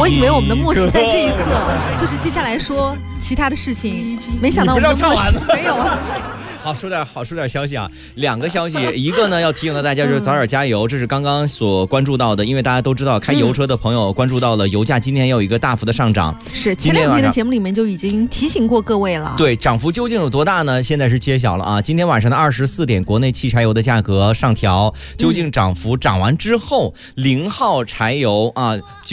我以为我们的默契在这一刻，就是接下来说其他的事情，没想到我们的默契没有啊。 好，说点消息啊，两个消息，一个呢要提醒到大家就是早点加油，这是刚刚所关注到的，因为大家都知道开油车的朋友关注到了油价今天要有一个大幅的上涨， 是前2天的节目里面就已经提醒过各位了。 对，涨幅究竟有多大呢？现在是揭晓了啊！今天晚上的24点，国内汽柴油的价格上调，究竟涨幅涨完之后，0号柴油啊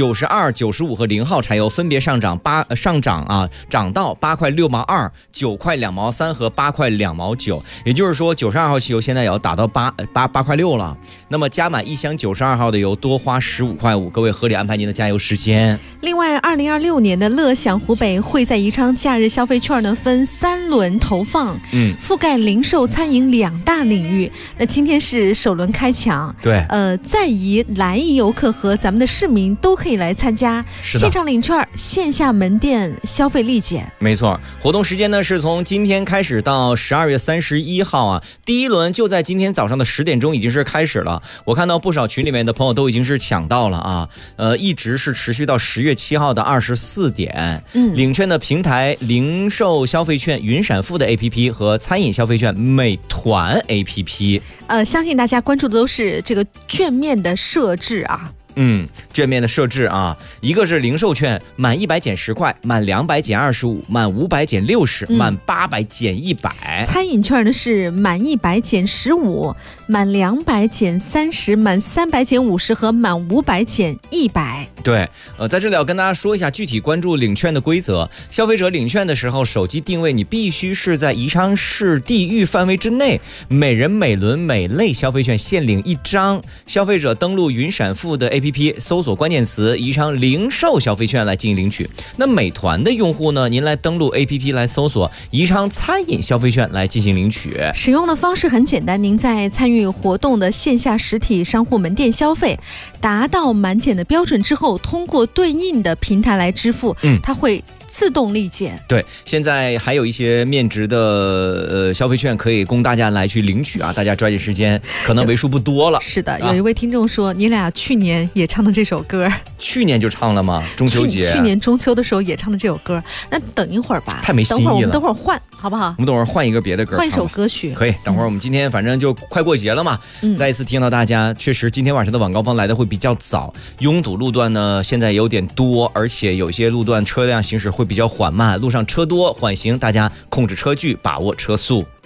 92、95和0号柴油分别上涨涨到8块6毛2、9块2毛3和8块2毛9。也就是说，92号汽油现在也要打到8块6了。那么加满1箱92号的油多花15块5，各位合理安排您的加油时间。 另外，2026年的乐享湖北会在宜昌假日消费券呢分3轮投放，覆盖零售、餐饮2大领域。那今天是首轮开抢， 对， 在宜、来宜游客和咱们的市民都可以来参加，现场领券，线下门店消费立减。 没错，活动时间呢是从今天开始到12月31号啊，第一轮就在今天早上的10点钟已经是开始了。我看到不少群里面的朋友都已经是抢到了啊，一直是持续到10月7号的24点。领券的平台零售消费券云闪付的 APP 和餐饮消费券美团 APP。 相信大家关注的都是这个券面的设置啊。 券面的设置啊，一个是零售券，满100减10块，满200减25，满500减60，满800减100。 餐饮券呢是满100减15，满200减30，满300减50和满500减100。 对，在这里要跟大家说一下具体关注领券的规则。消费者领券的时候，手机定位你必须是在宜昌市地域范围之内，每人每轮每类消费券限领1张。消费者登录云闪付的 APP， 搜索关键词宜昌零售消费券来进行领取。那美团的用户呢，您来登录 APP 来搜索宜昌餐饮消费券来进行领取。 使用的方式很简单，您在参与活动的线下实体商户门店消费，达到满减的标准之后，通过对应的平台来支付，它会自动立减。 对，现在还有一些面值的消费券可以供大家来去领取啊，大家抓紧时间，可能为数不多了。 是的，有一位听众说，你俩去年也唱的这首歌。 去年就唱了吗？中秋节。 去年中秋的时候也唱的这首歌。那等一会儿吧， 太没新意了。 我们等会儿换好不好？ 我们等会儿换一个别的歌， 换一首歌曲。 可以，等会儿我们今天反正就快过节了嘛，再一次提醒到大家，确实今天晚上的晚高峰来的会比较早，拥堵路段呢现在有点多，而且有些路段车辆行驶会比较缓慢，路上车多缓行，大家控制车距，把握车速。